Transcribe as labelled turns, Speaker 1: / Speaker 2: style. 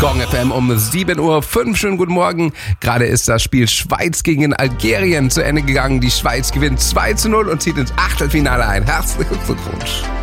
Speaker 1: Gong FM um 7:05 Uhr. Schönen guten Morgen. Gerade ist das Spiel Schweiz gegen Algerien zu Ende gegangen. Die Schweiz gewinnt 2:0 und zieht ins Achtelfinale ein. Herzlichen Glückwunsch.